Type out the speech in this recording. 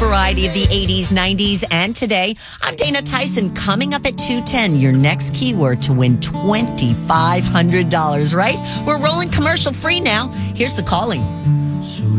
variety of the 80s, 90s, and today. I'm Dana Tyson. Coming up at 2:10, your next keyword to win $2,500, right? We're rolling commercial free now. Here's the calling.